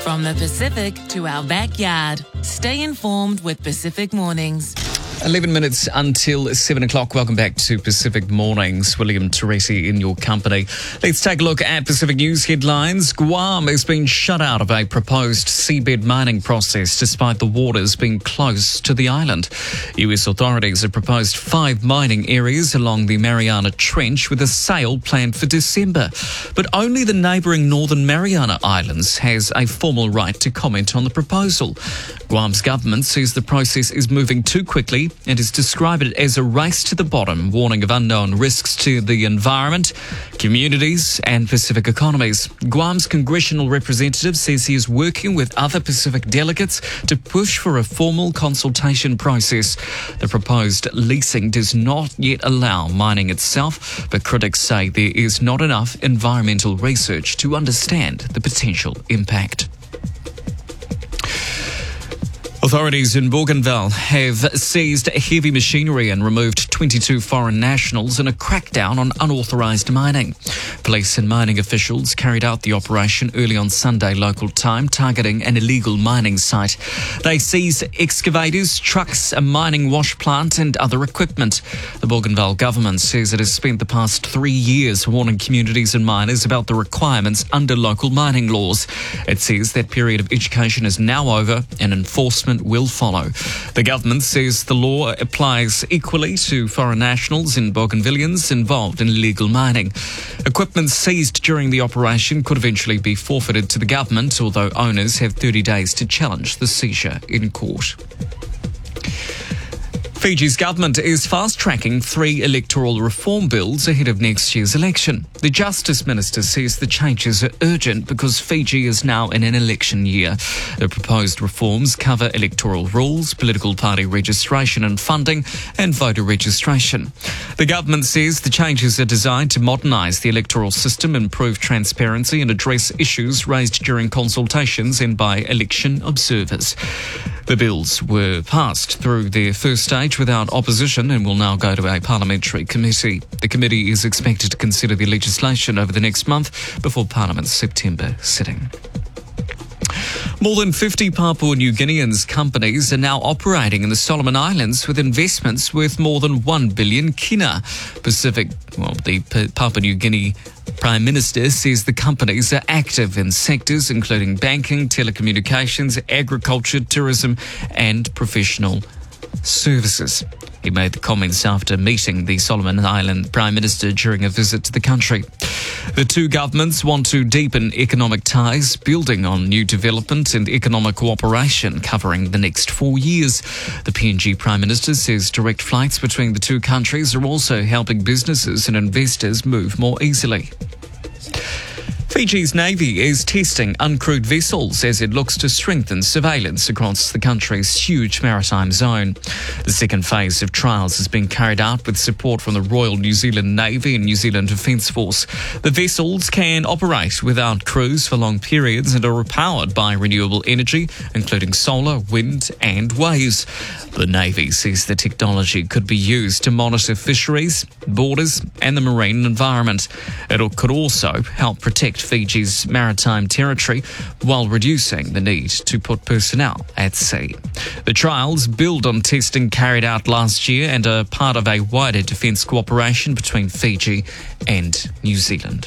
From the Pacific to our backyard. Stay informed with Pacific Mornings. 11 minutes until 7 o'clock. Welcome back to Pacific Mornings. William Teresi in your company. Let's take a look at Pacific News headlines. Guam has been shut out of a proposed seabed mining process despite the waters being close to the island. US authorities have proposed 5 mining areas along the Mariana Trench with a sale planned for December. But only the neighbouring Northern Mariana Islands has a formal right to comment on the proposal. Guam's government says the process is moving too quickly and has described it as a race to the bottom, warning of unknown risks to the environment, communities and Pacific economies. Guam's congressional representative says he is working with other Pacific delegates to push for a formal consultation process. The proposed leasing does not yet allow mining itself, but critics say there is not enough environmental research to understand the potential impact. Authorities in Bougainville have seized heavy machinery and removed 22 foreign nationals in a crackdown on unauthorised mining. Police and mining officials carried out the operation early on Sunday local time, targeting an illegal mining site. They seized excavators, trucks, a mining wash plant and other equipment. The Bougainville government says it has spent the past 3 years warning communities and miners about the requirements under local mining laws. It says that period of education is now over and enforcement will follow. The government says the law applies equally to foreign nationals and Bougainvilleans involved in illegal mining. Equipment seized during the operation could eventually be forfeited to the government, although owners have 30 days to challenge the seizure in court. Fiji's government is fast-tracking 3 electoral reform bills ahead of next year's election. The Justice Minister says the changes are urgent because Fiji is now in an election year. The proposed reforms cover electoral rules, political party registration and funding, and voter registration. The government says the changes are designed to modernise the electoral system, improve transparency and address issues raised during consultations and by election observers. The bills were passed through their first stage without opposition and will now go to a parliamentary committee. The committee is expected to consider the legislation over the next month before Parliament's September sitting. More than 50 Papua New Guinean companies are now operating in the Solomon Islands with investments worth more than 1 billion kina. The Papua New Guinea Prime Minister says the companies are active in sectors including banking, telecommunications, agriculture, tourism and professional services. He made the comments after meeting the Solomon Island Prime Minister during a visit to the country. The two governments want to deepen economic ties, building on new development and economic cooperation covering the next 4 years. The PNG Prime Minister says direct flights between the two countries are also helping businesses and investors move more easily. Fiji's Navy is testing uncrewed vessels as it looks to strengthen surveillance across the country's huge maritime zone. The second phase of trials has been carried out with support from the Royal New Zealand Navy and New Zealand Defence Force. The vessels can operate without crews for long periods and are powered by renewable energy, including solar, wind and waves. The Navy says the technology could be used to monitor fisheries, borders and the marine environment. It could also help protect Fiji's maritime territory while reducing the need to put personnel at sea. The trials build on testing carried out last year and are part of a wider defence cooperation between Fiji and New Zealand.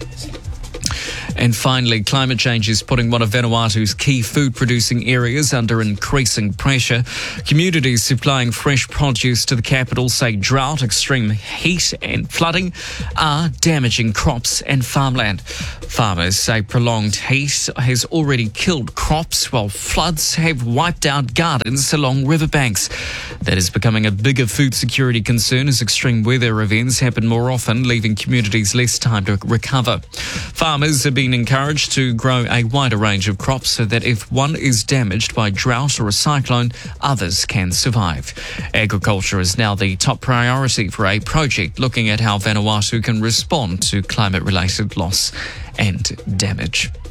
And finally, climate change is putting one of Vanuatu's key food-producing areas under increasing pressure. Communities supplying fresh produce to the capital say drought, extreme heat and flooding are damaging crops and farmland. Farmers say prolonged heat has already killed crops, while floods have wiped out gardens along riverbanks. That is becoming a bigger food security concern as extreme weather events happen more often, leaving communities less time to recover. Farmers are being encouraged to grow a wider range of crops so that if one is damaged by drought or a cyclone, others can survive. Agriculture is now the top priority for a project looking at how Vanuatu can respond to climate-related loss and damage.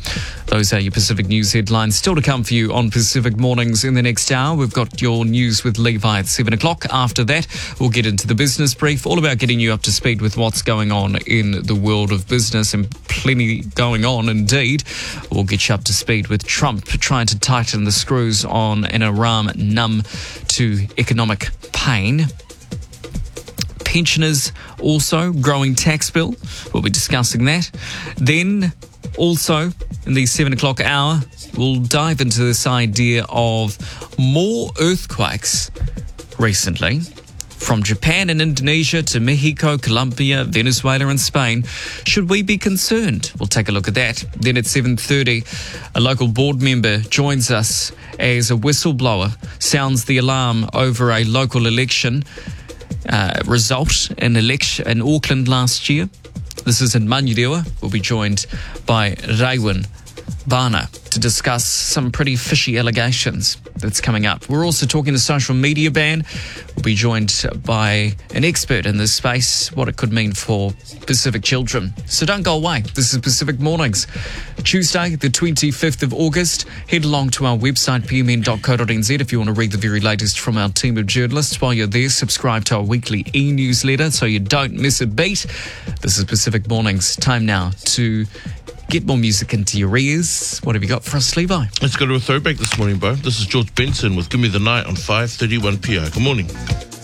Those are your Pacific News headlines. Still to come for you on Pacific Mornings in the next hour. We've got your news with Levi at 7 o'clock. After that, we'll get into the business brief, all about getting you up to speed with what's going on in the world of business, and plenty going on indeed. We'll get you up to speed with Trump trying to tighten the screws on an Iran numb to economic pain. Pensioners also growing tax bill. We'll be discussing that. Then also in the 7 o'clock hour, we'll dive into this idea of more earthquakes recently. From Japan and Indonesia to Mexico, Colombia, Venezuela and Spain. Should we be concerned? We'll take a look at that. Then at 7:30, a local board member joins us as a whistleblower sounds the alarm over a local election result in Auckland last year. This is in Manurewa. We'll be joined by Raewyn Varner to discuss some pretty fishy allegations that's coming up. We're also talking the social media ban. We'll be joined by an expert in this space, what it could mean for Pacific children. So don't go away. This is Pacific Mornings. Tuesday, the 25th of August. Head along to our website, pmn.co.nz, if you want to read the very latest from our team of journalists. While you're there, subscribe to our weekly e-newsletter so you don't miss a beat. This is Pacific Mornings. Time now to get more music into your ears. What have you got for us, Levi? Let's go to a throwback this morning, bro. This is George Benson with Give Me the Night on 5:31 p.m. Good morning.